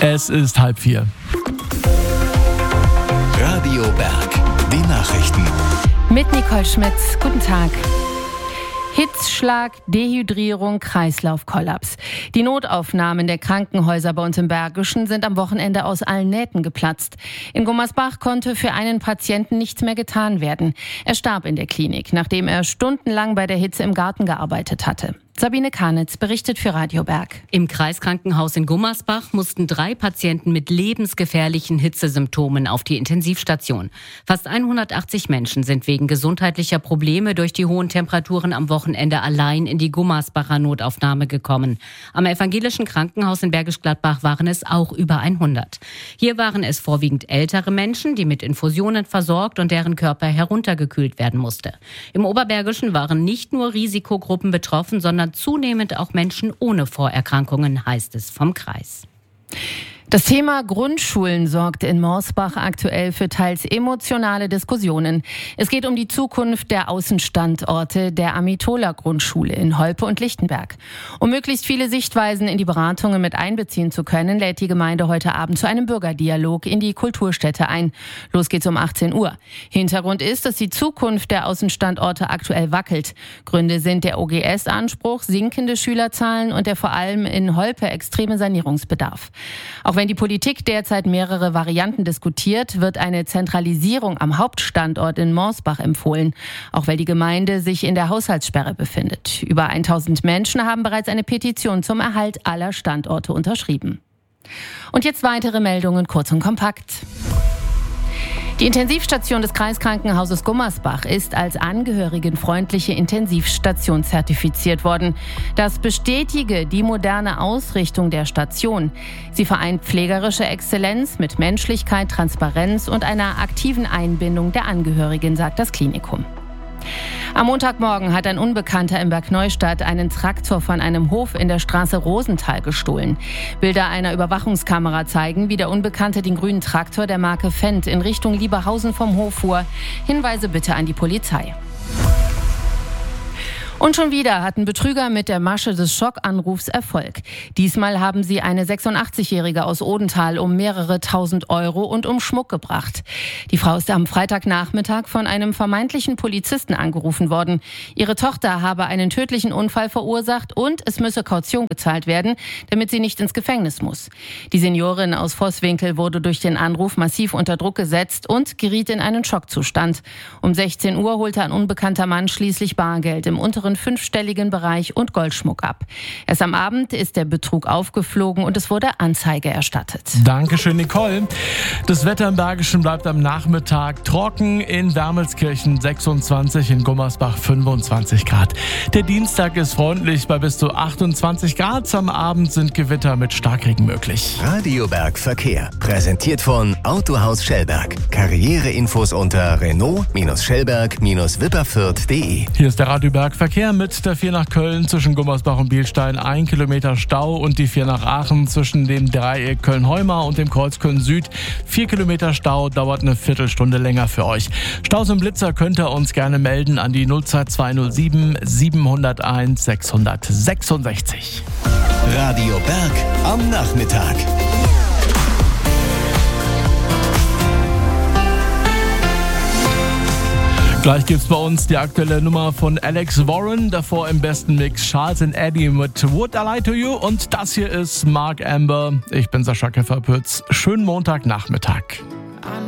Es ist 3:30. Radio Berg, die Nachrichten. Mit Nicole Schmitz. Guten Tag. Hitzschlag, Dehydrierung, Kreislaufkollaps. Die Notaufnahmen der Krankenhäuser bei uns im Bergischen sind am Wochenende aus allen Nähten geplatzt. In Gummersbach konnte für einen Patienten nichts mehr getan werden. Er starb in der Klinik, nachdem er stundenlang bei der Hitze im Garten gearbeitet hatte. Sabine Karnitz berichtet für Radio Berg. Im Kreiskrankenhaus in Gummersbach mussten 3 Patienten mit lebensgefährlichen Hitzesymptomen auf die Intensivstation. Fast 180 Menschen sind wegen gesundheitlicher Probleme durch die hohen Temperaturen am Wochenende allein in die Gummersbacher Notaufnahme gekommen. Am evangelischen Krankenhaus in Bergisch Gladbach waren es auch über 100. Hier waren es vorwiegend ältere Menschen, die mit Infusionen versorgt und deren Körper heruntergekühlt werden musste. Im Oberbergischen waren nicht nur Risikogruppen betroffen, sondern zunehmend auch Menschen ohne Vorerkrankungen, heißt es vom Kreis. Das Thema Grundschulen sorgt in Morsbach aktuell für teils emotionale Diskussionen. Es geht um die Zukunft der Außenstandorte der Amitola-Grundschule in Holpe und Lichtenberg. Um möglichst viele Sichtweisen in die Beratungen mit einbeziehen zu können, lädt die Gemeinde heute Abend zu einem Bürgerdialog in die Kulturstätte ein. Los geht's um 18 Uhr. Hintergrund ist, dass die Zukunft der Außenstandorte aktuell wackelt. Gründe sind der OGS-Anspruch, sinkende Schülerzahlen und der vor allem in Holpe extreme Sanierungsbedarf. Auch wenn die Politik derzeit mehrere Varianten diskutiert, wird eine Zentralisierung am Hauptstandort in Morsbach empfohlen, auch weil die Gemeinde sich in der Haushaltssperre befindet. Über 1000 Menschen haben bereits eine Petition zum Erhalt aller Standorte unterschrieben. Und jetzt weitere Meldungen kurz und kompakt. Die Intensivstation des Kreiskrankenhauses Gummersbach ist als angehörigenfreundliche Intensivstation zertifiziert worden. Das bestätige die moderne Ausrichtung der Station. Sie vereint pflegerische Exzellenz mit Menschlichkeit, Transparenz und einer aktiven Einbindung der Angehörigen, sagt das Klinikum. Am Montagmorgen hat ein Unbekannter in Bergneustadt einen Traktor von einem Hof in der Straße Rosenthal gestohlen. Bilder einer Überwachungskamera zeigen, wie der Unbekannte den grünen Traktor der Marke Fendt in Richtung Lieberhausen vom Hof fuhr. Hinweise bitte an die Polizei. Und schon wieder hatten Betrüger mit der Masche des Schockanrufs Erfolg. Diesmal haben sie eine 86-Jährige aus Odenthal um mehrere tausend Euro und um Schmuck gebracht. Die Frau ist am Freitagnachmittag von einem vermeintlichen Polizisten angerufen worden. Ihre Tochter habe einen tödlichen Unfall verursacht und es müsse Kaution gezahlt werden, damit sie nicht ins Gefängnis muss. Die Seniorin aus Vosswinkel wurde durch den Anruf massiv unter Druck gesetzt und geriet in einen Schockzustand. Um 16 Uhr holte ein unbekannter Mann schließlich Bargeld im unteren 5-stelligen Bereich und Goldschmuck ab. Erst am Abend ist der Betrug aufgeflogen und es wurde Anzeige erstattet. Dankeschön, Nicole. Das Wetter im Bergischen bleibt am Nachmittag trocken, in Wermelskirchen 26, in Gummersbach 25 Grad. Der Dienstag ist freundlich bei bis zu 28 Grad. Am Abend sind Gewitter mit Starkregen möglich. Radio Berg Verkehr, präsentiert von Autohaus Schellberg. Karriereinfos unter Renault-Schellberg-Wipperfürth.de. Hier ist der Radio Berg Verkehr mit der 4 nach Köln zwischen Gummersbach und Bielstein 1 Kilometer Stau und die 4 nach Aachen zwischen dem Dreieck Köln-Heumar und dem Kreuz Köln-Süd. 4 Kilometer Stau, dauert eine Viertelstunde länger für euch. Staus und Blitzer könnt ihr uns gerne melden an die 02207 701 666. Radio Berg am Nachmittag. Gleich gibt's bei uns die aktuelle Nummer von Alex Warren, davor im besten Mix Charles and Eddie mit Would I Lie to You und das hier ist Mark Amber. Ich bin Sascha Kefferpütz. Schönen Montagnachmittag.